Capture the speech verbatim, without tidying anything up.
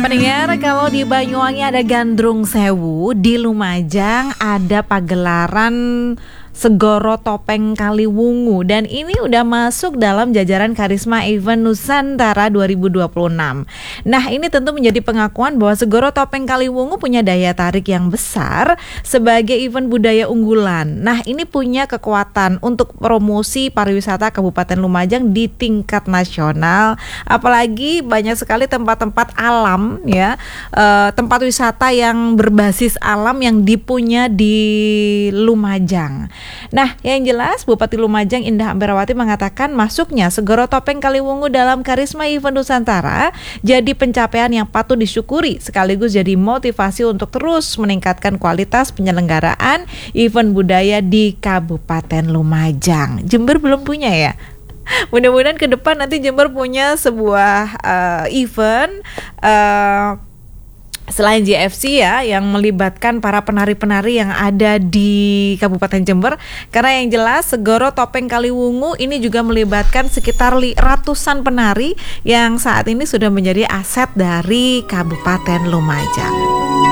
Pendengar, kalau di Banyuwangi ada Gandrung Sewu, di Lumajang ada pagelaran Segoro Topeng Kaliwungu, dan ini udah masuk dalam jajaran Karisma Event Nusantara dua ribu dua puluh enam. Nah, ini tentu menjadi pengakuan bahwa Segoro Topeng Kaliwungu punya daya tarik yang besar sebagai event budaya unggulan. Nah, ini punya kekuatan untuk promosi pariwisata Kabupaten Lumajang di tingkat nasional. Apalagi banyak sekali tempat-tempat alam ya, eh, tempat wisata yang berbasis alam yang dipunya di Lumajang. Nah, yang jelas Bupati Lumajang Indah Amperawati mengatakan masuknya Segoro Topeng Kaliwungu dalam Karisma Event Nusantara jadi pencapaian yang patut disyukuri sekaligus jadi motivasi untuk terus meningkatkan kualitas penyelenggaraan event budaya di Kabupaten Lumajang. Jember belum punya ya? Mudah-mudahan ke depan nanti Jember punya sebuah uh, event uh, selain J F C ya, yang melibatkan para penari-penari yang ada di Kabupaten Jember. Karena yang jelas Segoro Topeng Kaliwungu ini juga melibatkan sekitar ratusan penari yang saat ini sudah menjadi aset dari Kabupaten Lumajang.